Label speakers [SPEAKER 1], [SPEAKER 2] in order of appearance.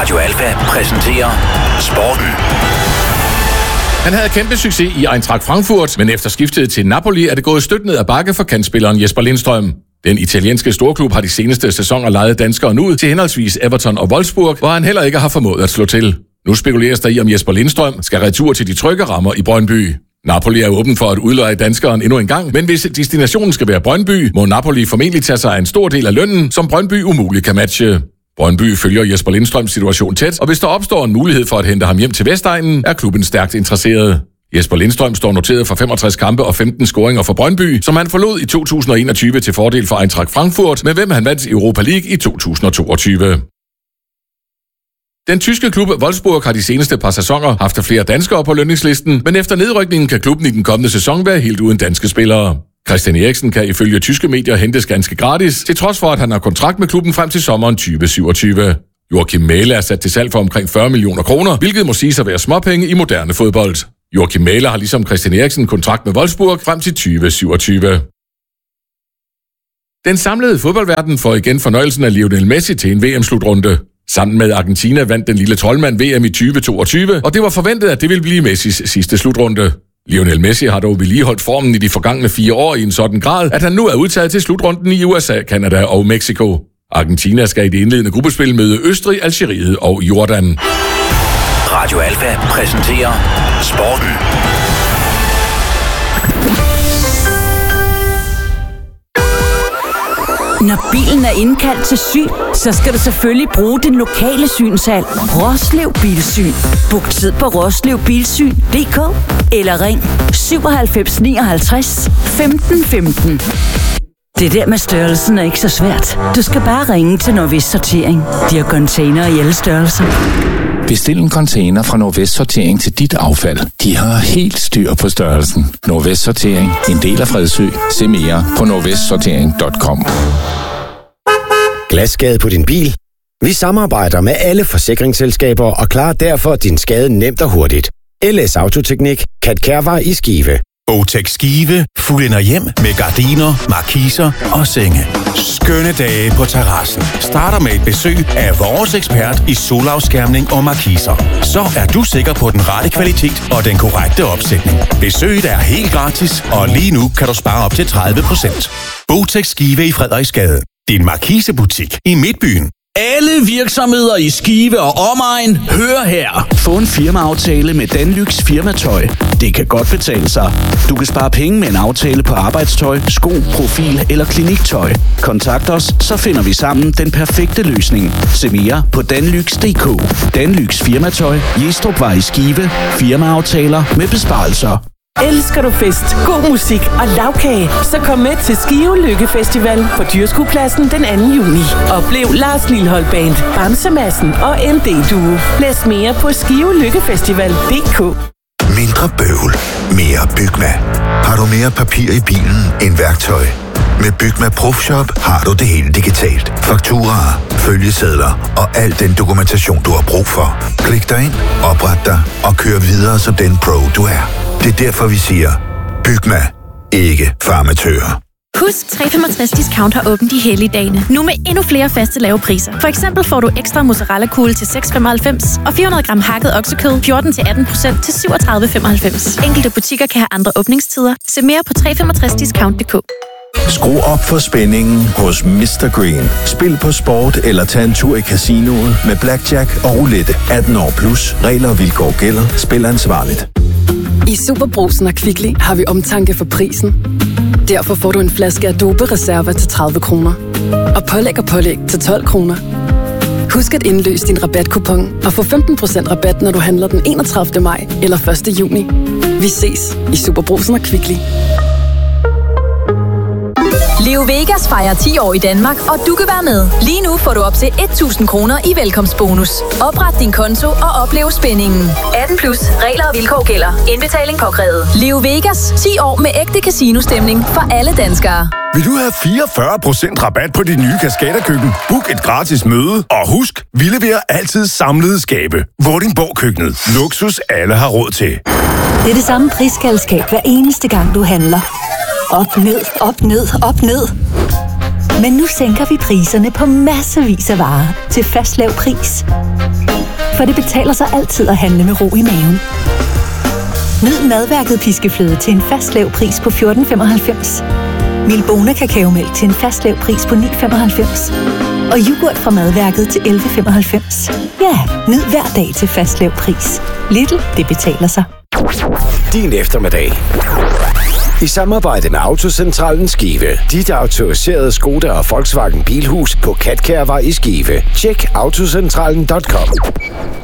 [SPEAKER 1] Radio Alfa præsenterer Sporten.
[SPEAKER 2] Han havde kæmpe succes i Eintracht Frankfurt, men efter skiftet til Napoli er det gået stødt ned ad bakke for kantspilleren Jesper Lindstrøm. Den italienske storklub har de seneste sæsoner lejet danskeren ud til henholdsvis Everton og Wolfsburg, hvor han heller ikke har formået at slå til. Nu spekuleres der i, om Jesper Lindstrøm skal retur til de trygge rammer i Brøndby. Napoli er åben for at udleje danskeren endnu en gang, men hvis destinationen skal være Brøndby, må Napoli formentlig tage sig af en stor del af lønnen, som Brøndby umuligt kan matche. Brøndby følger Jesper Lindstrøms situation tæt, og hvis der opstår en mulighed for at hente ham hjem til Vestegnen, er klubben stærkt interesseret. Jesper Lindstrøm står noteret for 65 kampe og 15 scoringer for Brøndby, som han forlod i 2021 til fordel for Eintracht Frankfurt, med hvem han vandt Europa League i 2022. Den tyske klub Wolfsburg har de seneste par sæsoner haft flere danskere på lønningslisten, men efter nedrykningen kan klubben i den kommende sæson være helt uden danske spillere. Christian Eriksen kan ifølge tyske medier hentes ganske gratis, til trods for at han har kontrakt med klubben frem til sommeren 2027. Joachim Mähle er sat til salg for omkring 40 millioner kroner, hvilket må siges at være småpenge i moderne fodbold. Joachim Mähle har ligesom Christian Eriksen kontrakt med Wolfsburg frem til 2027. Den samlede fodboldverden får igen fornøjelsen af Lionel Messi til en VM-slutrunde. Sammen med Argentina vandt den lille troldmand VM i 2022, og det var forventet, at det ville blive Messis sidste slutrunde. Lionel Messi har dog vedligeholdt formen i de forgangne 4 år i en sådan grad, at han nu er udtaget til slutrunden i USA, Canada og Mexico. Argentina skal i det indledende gruppespil møde Østrig, Algeriet og Jordan.
[SPEAKER 1] Radio Alfa præsenterer Sporten.
[SPEAKER 3] Når bilen er indkaldt til syn, så skal du selvfølgelig bruge den lokale synshal. Roslev Bilsyn. Book tid på roslevbilsyn.dk eller ring 97 59 15 15. Det der med størrelsen er ikke så svært. Du skal bare ringe til Nordvest Sortering. De har container i alle størrelser.
[SPEAKER 4] Bestil en container fra Nordvest Sortering til dit affald. De har helt styr på størrelsen. Nordvest Sortering. En del af Fredsø. Se mere på nordvestsortering.com.
[SPEAKER 5] Glasskade på din bil? Vi samarbejder med alle forsikringsselskaber og klarer derfor din skade nemt og hurtigt. LS Autoteknik, Kat Kærvej i Skive.
[SPEAKER 6] Botex Skive fuldender hjem med gardiner, markiser og senge. Skønne dage på terrassen. Starter med et besøg af vores ekspert i solafskærmning og markiser. Så er du sikker på den rette kvalitet og den korrekte opsætning. Besøget er helt gratis, og lige nu kan du spare op til 30%. Botex Skive i Frederiksgade. Din markisebutik i Midtbyen.
[SPEAKER 7] Alle virksomheder i Skive og omegn, hør her. Få en firmaaftale med Danlys Firmatøj. Det kan godt betale sig. Du kan spare penge med en aftale på arbejdstøj, sko, profil eller kliniktøj. Kontakt os, så finder vi sammen den perfekte løsning. Se mere på danlyx.dk. Danlyx Firmatøj, Jestrupvej i Skive. Firmaaftaler med besparelser.
[SPEAKER 8] Elsker du fest, god musik og lagkage, så kom med til Skive Lykkefestival på Dyrskuepladsen den 2. juni. Oplev Lars Lilholt Band, Bamsemassen og ND Duo. Læs mere på skivelykefestival.dk.
[SPEAKER 9] Mindre bøvl, mere Bygma. Har du mere papir i bilen end værktøj? Med Bygma Profshop har du det hele digitalt. Fakturaer, følgesedler og al den dokumentation, du har brug for. Klik dig ind, opret dig og kør videre som den pro, du er. Det er derfor, vi siger, Bygma, ikke farmatører.
[SPEAKER 10] Husk, 365 Discount har åbent de hellige dage. Nu med endnu flere faste lave priser. For eksempel får du ekstra mozzarella-kugle til 6,95 og 400 gram hakket oksekød 14-18% til 37,95. Enkelte butikker kan have andre åbningstider. Se mere på 365discount.dk.
[SPEAKER 11] Skru op for spændingen hos Mr. Green. Spil på sport eller tag en tur i casinoet med blackjack og roulette. 18 år plus. Regler og vilkår gælder. Spil ansvarligt.
[SPEAKER 12] I Superbrugsen og Kvickly har vi omtanke for prisen. Derfor får du en flaske Adobe Reserva til 30 kroner. Og pålæg til 12 kroner. Husk at indløse din rabatkupon og få 15% rabat, når du handler den 31. maj eller 1. juni. Vi ses i Superbrugsen og Kvickly.
[SPEAKER 13] Leo Vegas fejrer 10 år i Danmark, og du kan være med. Lige nu får du op til 1.000 kroner i velkomstbonus. Opret din konto og oplev spændingen. 18 plus. Regler og vilkår gælder. Indbetaling påkrævet. Leo Vegas. 10 år med ægte casino-stemning for alle danskere.
[SPEAKER 14] Vil du have 44% rabat på dit nye Cascada-køkken? Book et gratis møde. Og husk, vi leverer altid samlede skabe. Vordingborg Køkkenet. Luksus alle har råd til.
[SPEAKER 15] Det er det samme prisskaldskab hver eneste gang du handler. Op, ned, op, ned, op, ned. Men nu sænker vi priserne på massevis af varer til fast lav pris. for det betaler sig altid at handle med ro i maven. Nyd madværket piskefløde til en fast lav pris på 14,95. Milbona kakaomælk til en fast lav pris på 9,95. Og yoghurt fra madværket til 11,95. Ja, nyd hver dag til fast lav pris. Lidl, det betaler sig.
[SPEAKER 5] Din eftermiddag. I samarbejde med Autocentralen Skive. Dit autoriserede Skoda og Volkswagen Bilhus på Katkærvej i Skive. Tjek autocentralen.com.